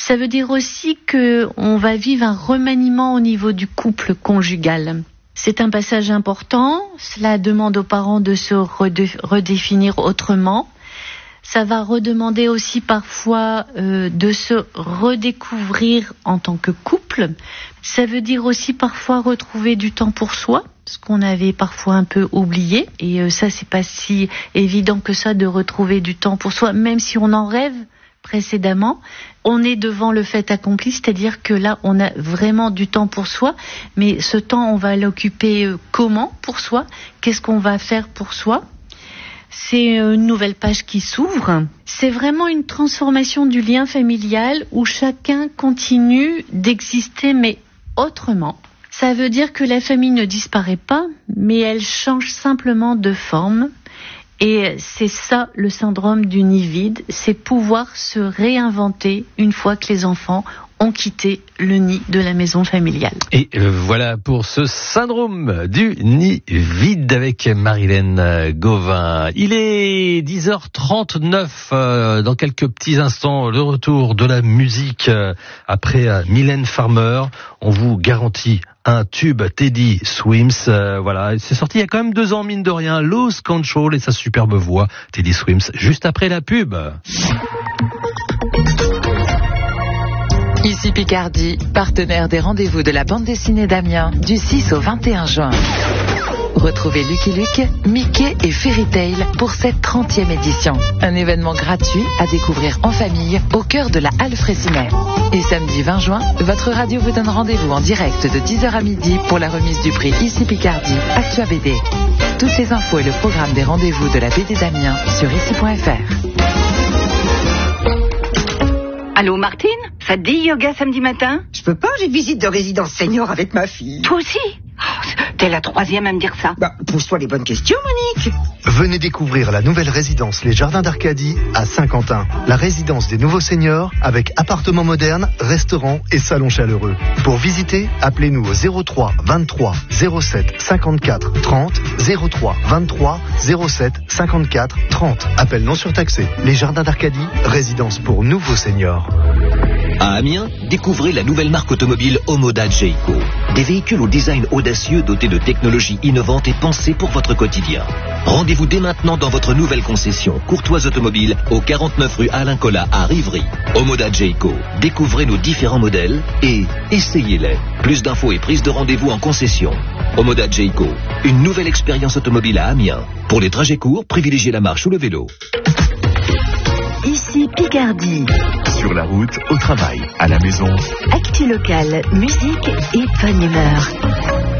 Ça veut dire aussi qu'on va vivre un remaniement au niveau du couple conjugal. C'est un passage important, cela demande aux parents de se redéfinir autrement. Ça va redemander aussi parfois de se redécouvrir en tant que couple. Ça veut dire aussi parfois retrouver du temps pour soi, ce qu'on avait parfois un peu oublié. Et ça, c'est pas si évident que ça de retrouver du temps pour soi, même si on en rêve précédemment. On est devant le fait accompli, c'est-à-dire que là, on a vraiment du temps pour soi, mais ce temps, on va l'occuper comment pour soi ? Qu'est-ce qu'on va faire pour soi ? C'est une nouvelle page qui s'ouvre. C'est vraiment une transformation du lien familial où chacun continue d'exister, mais autrement. Ça veut dire que la famille ne disparaît pas, mais elle change simplement de forme. Et c'est ça le syndrome du nid vide, c'est pouvoir se réinventer une fois que les enfants ont quitté le nid de la maison familiale. Et voilà pour ce syndrome du nid vide avec Marilène Gauvin. Il est 10h39, dans quelques petits instants, le retour de la musique après Mylène Farmer. On vous garantit un tube Teddy Swims, voilà, c'est sorti il y a quand même 2 ans, mine de rien, Lose Control et sa superbe voix, Teddy Swims, juste après la pub. Ici Picardie, partenaire des rendez-vous de la bande dessinée d'Amiens, du 6 au 21 juin. Retrouvez Lucky Luke, Mickey et Fairy Tail pour cette 30e édition. Un événement gratuit à découvrir en famille au cœur de la Halle Fraissinet. Et samedi 20 juin, votre radio vous donne rendez-vous en direct de 10h à midi pour la remise du prix Ici Picardie, Actua BD. Toutes les infos et le programme des rendez-vous de la BD d'Amiens sur ici.fr. Allô Martine, ça te dit yoga samedi matin ? Je peux pas, j'ai visite de résidence senior avec ma fille. Toi aussi ? T'es la 3e à me dire ça. Pose-toi les bonnes questions, Monique. Venez découvrir la nouvelle résidence Les Jardins d'Arcadie à Saint-Quentin. La résidence des nouveaux seniors avec appartements modernes, restaurants et salons chaleureux. Pour visiter, appelez-nous au 03 23 07 54 30 03 23 07 54 30. Appel non surtaxé. Les Jardins d'Arcadie, résidence pour nouveaux seniors. À Amiens, découvrez la nouvelle marque automobile Omoda Jayco. Des véhicules au design audacieux dotés de technologies innovantes et pensées pour votre quotidien. Rendez-vous dès maintenant dans votre nouvelle concession Courtoise Automobile au 49 rue Alain Collat à Rivry. Omoda Jayco. Découvrez nos différents modèles et essayez-les. Plus d'infos et prise de rendez-vous en concession. Omoda Jayco. Une nouvelle expérience automobile à Amiens. Pour les trajets courts, privilégiez la marche ou le vélo. Ici Picardie. Sur la route, au travail, à la maison. Actu locale, musique et bonne humeur.